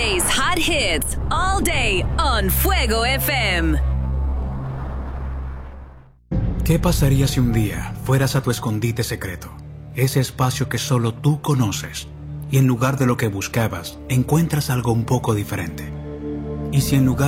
Today's hot hits all day on Fuego FM. ¿Qué pasaría si un día fueras a tu escondite secreto? Ese espacio que solo tú conoces, y en lugar de lo que buscabas, encuentras algo un poco diferente. Y si en lugar